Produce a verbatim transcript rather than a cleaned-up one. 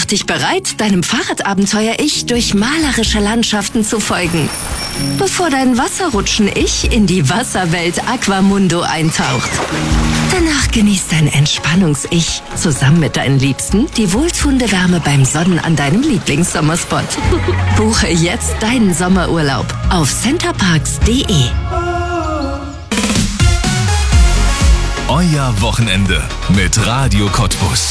Mach dich bereit, deinem Fahrradabenteuer-Ich durch malerische Landschaften zu folgen, bevor dein Wasserrutschen-Ich in die Wasserwelt Aquamundo eintaucht. Danach genießt dein Entspannungs-Ich zusammen mit deinen Liebsten die wohltuende Wärme beim Sonnen an deinem Lieblingssommerspot. Buche jetzt deinen Sommerurlaub auf centerparks punkt de. Euer Wochenende mit Radio Cottbus.